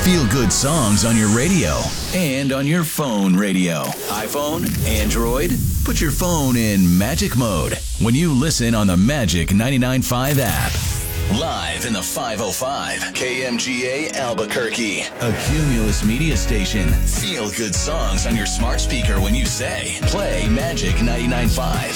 feel-good songs on your radio and on your phone radio. iPhone, Android, put your phone in magic mode when you listen on the Magic 99.5 app. Live in the 505, KMGA Albuquerque, a Cumulus media station. Feel good songs on your smart speaker when you say, play Magic 99.5.